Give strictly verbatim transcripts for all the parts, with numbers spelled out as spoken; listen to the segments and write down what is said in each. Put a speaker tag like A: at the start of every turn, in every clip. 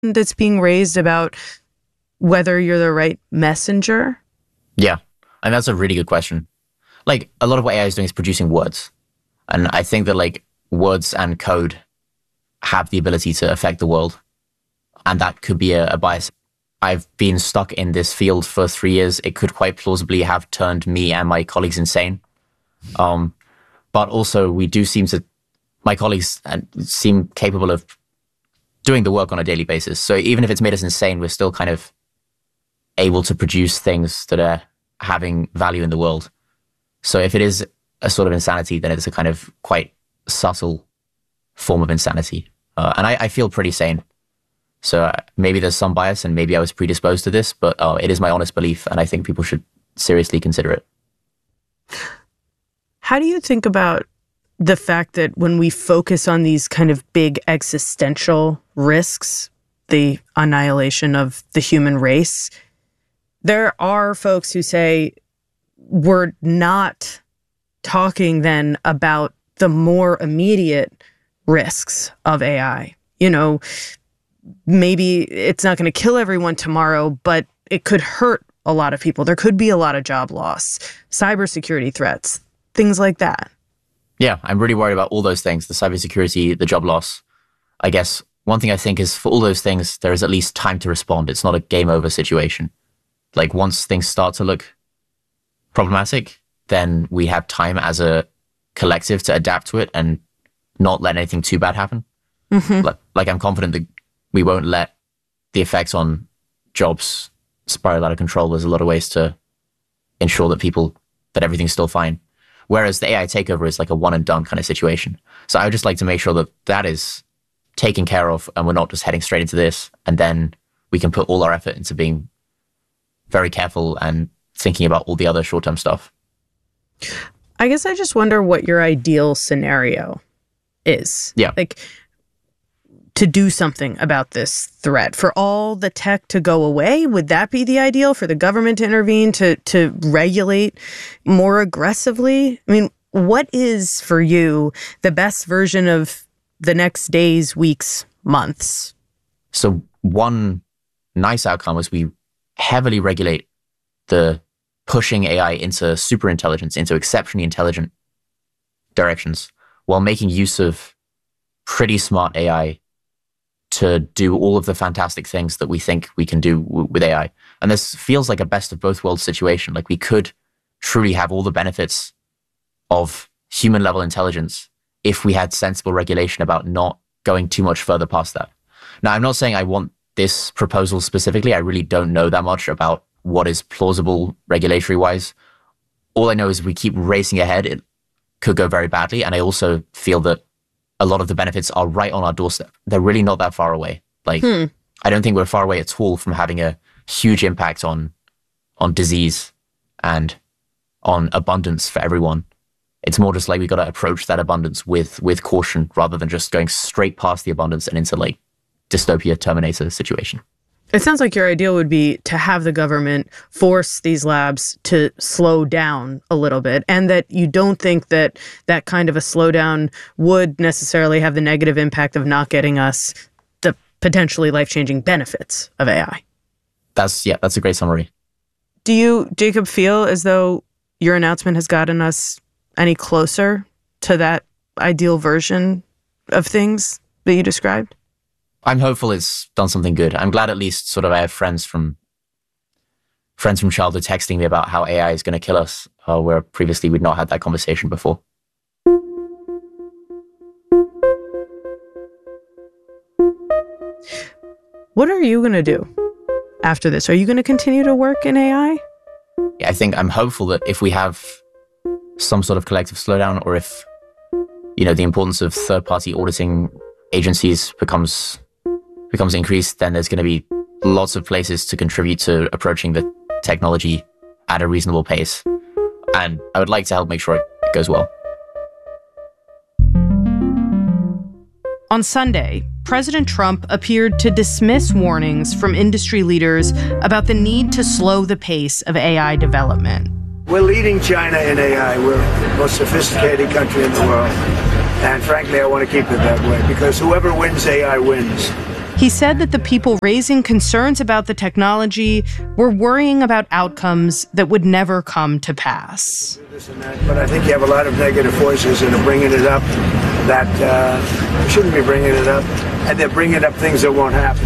A: that's being raised about whether you're the right messenger?
B: Yeah, and that's a really good question. Like, a lot of what A I is doing is producing words. And I think that, like, words and code have the ability to affect the world. And that could be a, a bias. I've been stuck in this field for three years. It could quite plausibly have turned me and my colleagues insane. Um, but also, we do seem to, my colleagues seem capable of doing the work on a daily basis. So even if it's made us insane, we're still kind of able to produce things that are having value in the world. So if it is a sort of insanity, then it's a kind of quite subtle form of insanity. Uh, and I, I feel pretty sane. So uh, maybe there's some bias and maybe I was predisposed to this, but uh, it is my honest belief and I think people should seriously consider it.
A: How do you think about the fact that when we focus on these kind of big existential risks, the annihilation of the human race, there are folks who say we're not talking then about the more immediate risks of A I? You know, maybe it's not going to kill everyone tomorrow, but it could hurt a lot of people. There could be a lot of job loss, cybersecurity threats, things like that.
B: Yeah, I'm really worried about all those things, the cybersecurity, the job loss. I guess one thing I think is for all those things, there is at least time to respond. It's not a game over situation. Like once things start to look problematic, then we have time as a collective to adapt to it and not let anything too bad happen. Mm-hmm. Like, like I'm confident that we won't let the effects on jobs spiral out of control. There's a lot of ways to ensure that people, that everything's still fine. Whereas the A I takeover is like a one and done kind of situation. So I would just like to make sure that that is taken care of and we're not just heading straight into this. And then we can put all our effort into being very careful and thinking about all the other short-term stuff.
A: I guess I just wonder what your ideal scenario is.
B: Yeah.
A: Like, to do something about this threat, for all the tech to go away, would that be the ideal? For the government to intervene, to to regulate more aggressively? I mean, what is for you the best version of the next days, weeks, months?
B: So one nice outcome is we heavily regulate the pushing A I into superintelligence, into exceptionally intelligent directions, while making use of pretty smart A I to do all of the fantastic things that we think we can do w- with A I. And this feels like a best of both worlds situation. Like we could truly have all the benefits of human level intelligence if we had sensible regulation about not going too much further past that. Now, I'm not saying I want this proposal specifically. I really don't know that much about what is plausible regulatory wise. All I know is we keep racing ahead, it could go very badly. And I also feel that a lot of the benefits are right on our doorstep. They're really not that far away. Like, hmm. I don't think we're far away at all from having a huge impact on, on disease and on abundance for everyone. It's more just like we got to approach that abundance with, with caution rather than just going straight past the abundance and into like dystopia Terminator situation.
A: It sounds like your ideal would be to have the government force these labs to slow down a little bit, and that you don't think that that kind of a slowdown would necessarily have the negative impact of not getting us the potentially life-changing benefits of A I.
B: That's, yeah, that's a great summary.
A: Do you, Jacob, feel as though your announcement has gotten us any closer to that ideal version of things that you described?
B: I'm hopeful it's done something good. I'm glad at least sort of I have friends from friends from childhood texting me about how A I is going to kill us, uh, where previously we'd not had that conversation before.
A: What are you going to do after this? Are you going to continue to work in A I?
B: Yeah, I think I'm hopeful that if we have some sort of collective slowdown, or if, you know, the importance of third-party auditing agencies becomes becomes increased, then there's going to be lots of places to contribute to approaching the technology at a reasonable pace. And I would like to help make sure it goes well.
A: On Sunday, President Trump appeared to dismiss warnings from industry leaders about the need to slow the pace of A I development.
C: We're leading China in A I. We're the most sophisticated country in the world. And frankly, I want to keep it that way, because whoever wins A I wins.
A: He said that the people raising concerns about the technology were worrying about outcomes that would never come to pass.
C: But I think you have a lot of negative voices and are bringing it up that uh, shouldn't be bringing it up, and they're bringing up things that won't happen.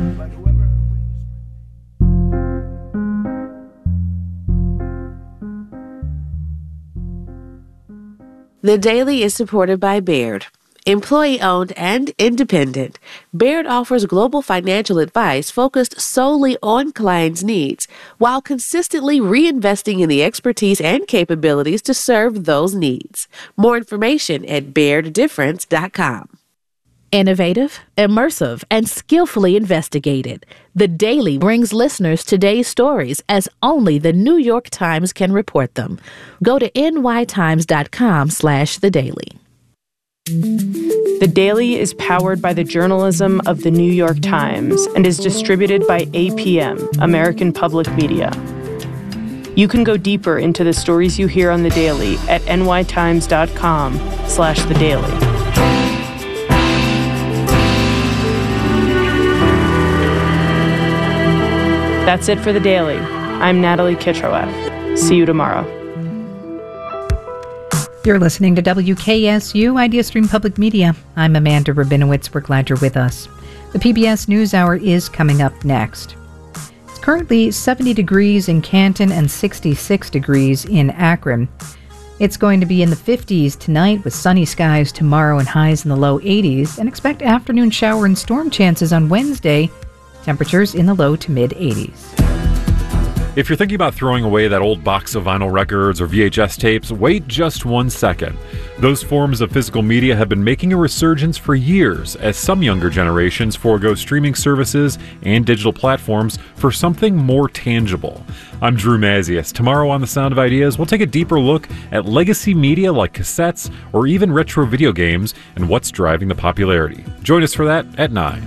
D: The Daily is supported by Baird. Employee-owned and independent, Baird offers global financial advice focused solely on clients' needs, while consistently reinvesting in the expertise and capabilities to serve those needs. More information at baird difference dot com. Innovative, immersive, and skillfully investigated, The Daily brings listeners today's stories as only the New York Times can report them. Go to n y times dot com slash the daily.
A: The Daily is powered by the journalism of the New York Times and is distributed by A P M, American Public Media. You can go deeper into the stories you hear on The Daily at n y times dot com slash the daily. That's it for The Daily. I'm Natalie Kitroeff. See you tomorrow.
E: You're listening to W K S U, IdeaStream Public Media. I'm Amanda Rabinowitz. We're glad you're with us. The P B S NewsHour is coming up next. It's currently seventy degrees in Canton and sixty-six degrees in Akron. It's going to be in the fifties tonight with sunny skies tomorrow and highs in the low eighties, and expect afternoon shower and storm chances on Wednesday, temperatures in the low to mid eighties.
F: If you're thinking about throwing away that old box of vinyl records or V H S tapes, wait just one second. Those forms of physical media have been making a resurgence for years as some younger generations forego streaming services and digital platforms for something more tangible. I'm Drew Mazias. Tomorrow on The Sound of Ideas, we'll take a deeper look at legacy media like cassettes or even retro video games and what's driving the popularity. Join us for that at nine.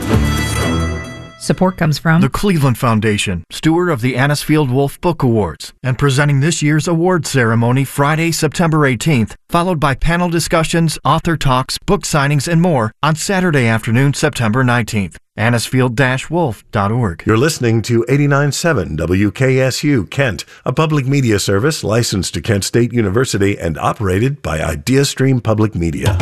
E: Support comes from
G: the Cleveland Foundation, steward of the Anisfield Wolf Book Awards, and presenting this year's award ceremony Friday, September eighteenth, followed by panel discussions, author talks, book signings, and more on Saturday afternoon, September nineteenth. Anisfield Wolf dot org.
H: You're listening to eighty-nine point seven W K S U Kent, a public media service licensed to Kent State University and operated by IdeaStream Public Media.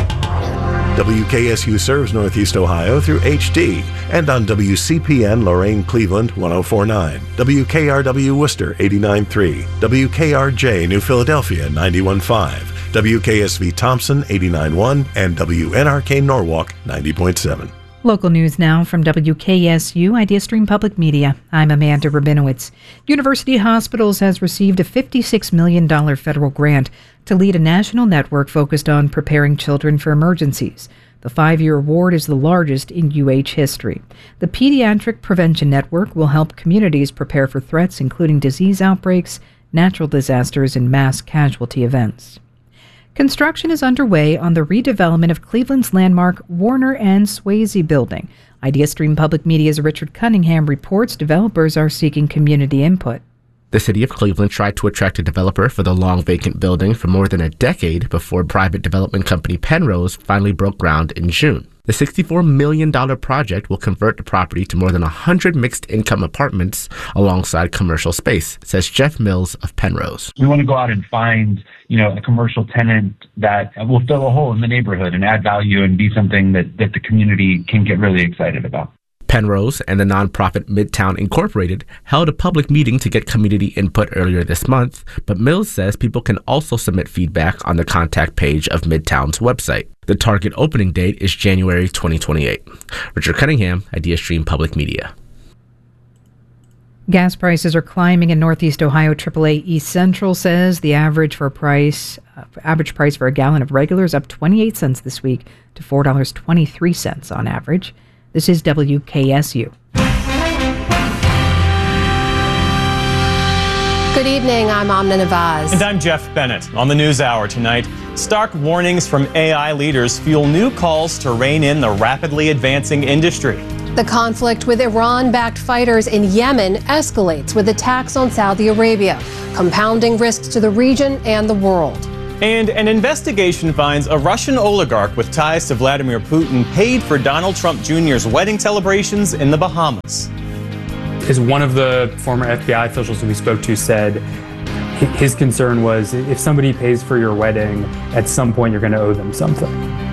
H: W K S U serves Northeast Ohio through H D and on W C P N Lorain Cleveland one oh four point nine, W K R W Worcester eighty-nine point three, W K R J New Philadelphia ninety-one point five, W K S V Thompson eighty-nine point one, and W N R K Norwalk ninety point seven.
E: Local news now from W K S U, IdeaStream Public Media. I'm Amanda Rabinowitz. University Hospitals has received a fifty-six million dollars federal grant to lead a national network focused on preparing children for emergencies. The five-year award is the largest in U H history. The Pediatric Prevention Network will help communities prepare for threats including disease outbreaks, natural disasters, and mass casualty events. Construction is underway on the redevelopment of Cleveland's landmark Warner and Swayze building. IdeaStream Public Media's Richard Cunningham reports developers are seeking community input.
I: The city of Cleveland tried to attract a developer for the long vacant building for more than a decade before private development company Penrose finally broke ground in June. The sixty-four million dollars project will convert the property to more than one hundred mixed-income apartments alongside commercial space, says Jeff Mills of Penrose.
J: We want to go out and find, you know, a commercial tenant that will fill a hole in the neighborhood and add value and be something that, that the community can get really excited about.
I: Penrose and the nonprofit Midtown Incorporated held a public meeting to get community input earlier this month, but Mills says people can also submit feedback on the contact page of Midtown's website. The target opening date is January twenty twenty-eight. Richard Cunningham, IdeaStream Public Media.
E: Gas prices are climbing in Northeast Ohio. triple A East Central says the average for a price, uh, average price for a gallon of regular is up twenty-eight cents this week to four dollars and twenty-three cents on average. This is W K S U.
K: Good evening, I'm Amna Nawaz.
L: And I'm Jeff Bennett. On the NewsHour tonight, stark warnings from A I leaders fuel new calls to rein in the rapidly advancing industry.
K: The conflict with Iran-backed fighters in Yemen escalates with attacks on Saudi Arabia, compounding risks to the region and the world.
L: And an investigation finds a Russian oligarch with ties to Vladimir Putin paid for Donald Trump Junior's wedding celebrations in the Bahamas.
M: As one of the former F B I officials that we spoke to said, his concern was if somebody pays for your wedding, at some point you're going to owe them something.